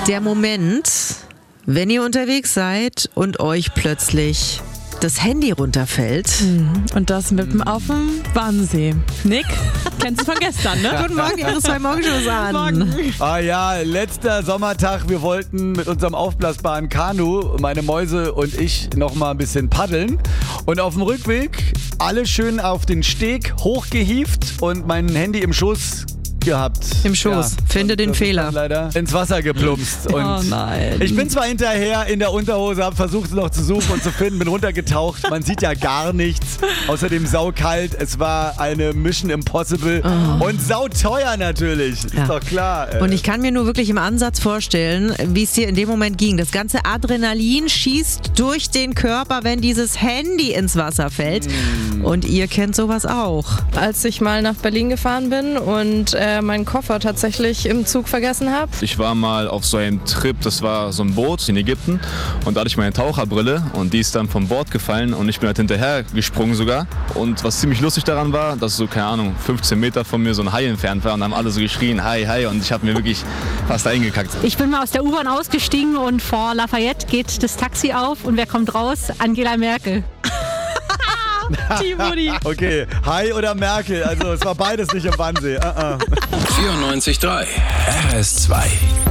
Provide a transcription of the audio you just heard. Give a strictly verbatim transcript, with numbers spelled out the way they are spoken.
Der Moment, wenn ihr unterwegs seid und euch plötzlich das Handy runterfällt. Und das mitten auf dem Wannsee. Nick, kennst du von gestern, ne? Guten Morgen, ihre zwei Morgenshows an. Morgen. Ah ja, letzter Sommertag. Wir wollten mit unserem aufblasbaren Kanu, meine Mäuse und ich, noch mal ein bisschen paddeln. Und auf dem Rückweg alle schön auf den Steg hochgehievt und mein Handy im Schoß gehabt. Im Schoß. Finde den das ist Fehler. dann leider ins Wasser geplumpst. Und Oh nein. ich bin zwar hinterher in der Unterhose, habe versucht, es noch zu suchen und zu finden, bin runtergetaucht. Man sieht ja gar nichts. Außerdem saukalt. Es war eine Mission Impossible. Oh. Und sauteuer natürlich. Ist Ja. doch klar. Äh. Und ich kann mir nur wirklich im Ansatz vorstellen, wie es dir in dem Moment ging. Das ganze Adrenalin schießt durch den Körper, wenn dieses Handy ins Wasser fällt. Mm. Und ihr kennt sowas auch. Als ich mal nach Berlin gefahren bin und äh, meinen Koffer tatsächlich im Zug vergessen habe. Ich war mal auf so einem Trip, das war so ein Boot in Ägypten und da hatte ich meine Taucherbrille und die ist dann vom Bord gefallen und ich bin halt hinterher gesprungen sogar. Und was ziemlich lustig daran war, dass so, keine Ahnung, fünfzehn Meter von mir so ein Hai entfernt war und haben alle so geschrien, Hai, Hai, und ich habe mir wirklich fast eingekackt. Ich bin mal aus der U-Bahn ausgestiegen und vor Lafayette geht das Taxi auf und wer kommt raus? Angela Merkel. Die Mutti. Okay, Hai oder Merkel? Also es war beides nicht im Wannsee. Uh -uh. vierundneunzig Komma drei R S zwei